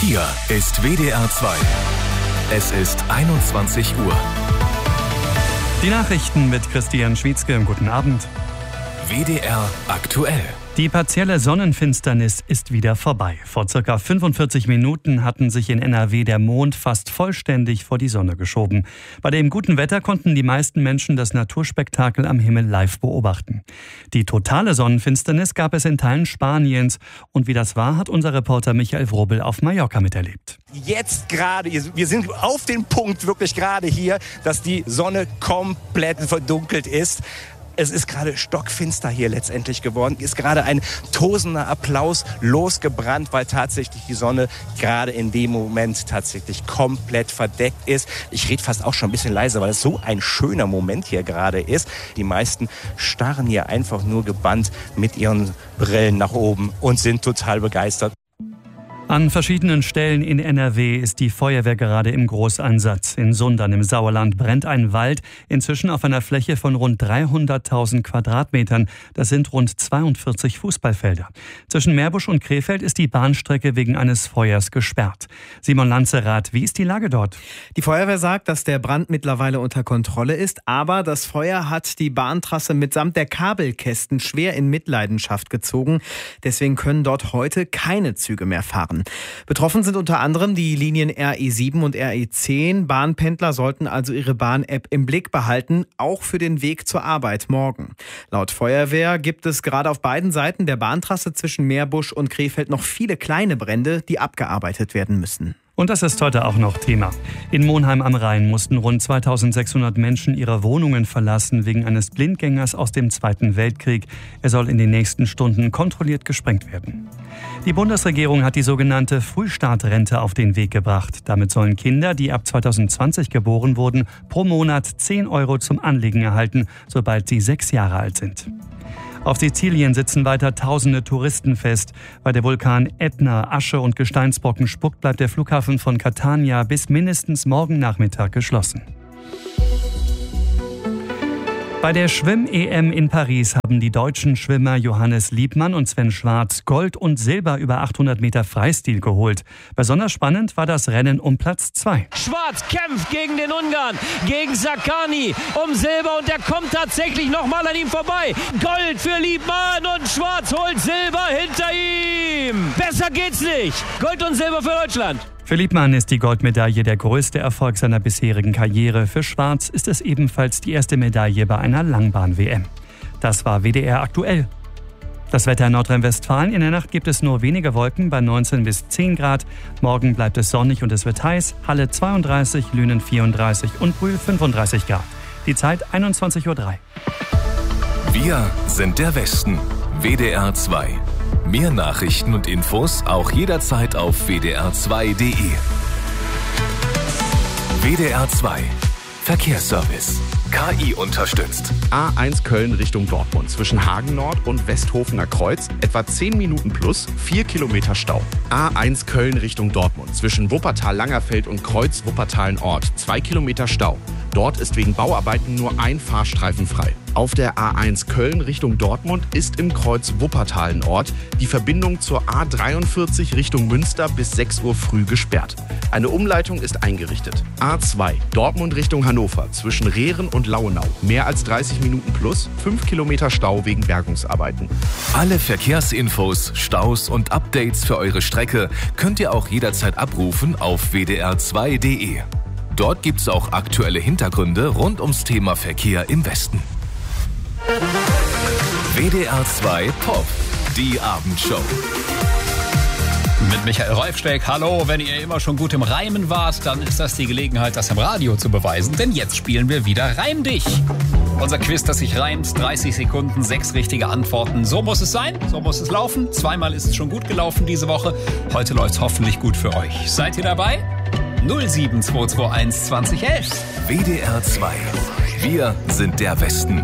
Hier ist WDR 2. Es ist 21 Uhr. Die Nachrichten mit Christian Schwietzke. Guten Abend. WDR aktuell. Die partielle Sonnenfinsternis ist wieder vorbei. Vor ca. 45 Minuten hatten sich in NRW der Mond fast vollständig vor die Sonne geschoben. Bei dem guten Wetter konnten die meisten Menschen das Naturspektakel am Himmel live beobachten. Die totale Sonnenfinsternis gab es in Teilen Spaniens. Und wie das war, hat unser Reporter Michael Wrobel auf Mallorca miterlebt. Jetzt gerade, wir sind auf den Punkt wirklich gerade hier, dass die Sonne komplett verdunkelt ist. Es ist gerade stockfinster hier letztendlich geworden. Ist gerade ein tosender Applaus losgebrannt, weil tatsächlich die Sonne gerade in dem Moment tatsächlich komplett verdeckt ist. Ich rede fast auch schon ein bisschen leiser, weil es so ein schöner Moment hier gerade ist. Die meisten starren hier einfach nur gebannt mit ihren Brillen nach oben und sind total begeistert. An verschiedenen Stellen in NRW ist die Feuerwehr gerade im Großeinsatz. In Sundern im Sauerland brennt ein Wald, inzwischen auf einer Fläche von rund 300.000 Quadratmetern. Das sind rund 42 Fußballfelder. Zwischen Meerbusch und Krefeld ist die Bahnstrecke wegen eines Feuers gesperrt. Simon Lanzerath, wie ist die Lage dort? Die Feuerwehr sagt, dass der Brand mittlerweile unter Kontrolle ist, aber das Feuer hat die Bahntrasse mitsamt der Kabelkästen schwer in Mitleidenschaft gezogen. Deswegen können dort heute keine Züge mehr fahren. Betroffen sind unter anderem die Linien RE7 und RE10. Bahnpendler sollten also ihre Bahn-App im Blick behalten, auch für den Weg zur Arbeit morgen. Laut Feuerwehr gibt es gerade auf beiden Seiten der Bahntrasse zwischen Meerbusch und Krefeld noch viele kleine Brände, die abgearbeitet werden müssen. Und das ist heute auch noch Thema. In Monheim am Rhein mussten rund 2600 Menschen ihre Wohnungen verlassen wegen eines Blindgängers aus dem Zweiten Weltkrieg. Er soll in den nächsten Stunden kontrolliert gesprengt werden. Die Bundesregierung hat die sogenannte Frühstartrente auf den Weg gebracht. Damit sollen Kinder, die ab 2020 geboren wurden, pro Monat 10 € zum Anlegen erhalten, sobald sie 6 Jahre alt sind. Auf Sizilien sitzen weiter tausende Touristen fest. Weil der Vulkan Ätna Asche und Gesteinsbrocken spuckt, bleibt der Flughafen von Catania bis mindestens morgen Nachmittag geschlossen. Bei der Schwimm-EM in Paris haben die deutschen Schwimmer Johannes Liebmann und Sven Schwarz Gold und Silber über 800 Meter Freistil geholt. Besonders spannend war das Rennen um Platz 2. Schwarz kämpft gegen den Ungarn, gegen Saccani um Silber und er kommt tatsächlich nochmal an ihm vorbei. Gold für Liebmann und Schwarz holt Silber hinter ihm. Besser geht's nicht. Gold und Silber für Deutschland. Für Liebmann ist die Goldmedaille der größte Erfolg seiner bisherigen Karriere. Für Schwarz ist es ebenfalls die erste Medaille bei einer Langbahn-WM. Das war WDR aktuell. Das Wetter in Nordrhein-Westfalen. In der Nacht gibt es nur wenige Wolken bei 19 bis 10 Grad. Morgen bleibt es sonnig und es wird heiß. Halle 32, Lünen 34 und Brühl 35 Grad. Die Zeit 21:03 Uhr. Wir sind der Westen. WDR 2. Mehr Nachrichten und Infos auch jederzeit auf wdr2.de. WDR 2 Verkehrsservice. KI unterstützt. A1 Köln Richtung Dortmund zwischen Hagen Nord und Westhofener Kreuz etwa 10 Minuten plus 4 Kilometer Stau. A1 Köln Richtung Dortmund zwischen Wuppertal-Langerfeld und Kreuz Wuppertal-Nord 2 Kilometer Stau. Dort ist wegen Bauarbeiten nur ein Fahrstreifen frei. Auf der A1 Köln Richtung Dortmund ist im Kreuz Wuppertal-Nord die Verbindung zur A43 Richtung Münster bis 6 Uhr früh gesperrt. Eine Umleitung ist eingerichtet. A2 Dortmund Richtung Hannover zwischen Rehren und Lauenau. Mehr als 30 Minuten plus 5 Kilometer Stau wegen Bergungsarbeiten. Alle Verkehrsinfos, Staus und Updates für eure Strecke könnt ihr auch jederzeit abrufen auf wdr2.de. Dort gibt's auch aktuelle Hintergründe rund ums Thema Verkehr im Westen. WDR 2 Pop, die Abendshow. Mit Michael Reifsteck. Hallo, wenn ihr immer schon gut im Reimen wart, dann ist das die Gelegenheit, das im Radio zu beweisen. Denn jetzt spielen wir wieder Reim dich. Unser Quiz, das sich reimt, 30 Sekunden, 6 richtige Antworten. So muss es sein, so muss es laufen. 2-mal ist es schon gut gelaufen diese Woche. Heute läuft es hoffentlich gut für euch. Seid ihr dabei? 07221 2011. WDR 2. Wir sind der Westen.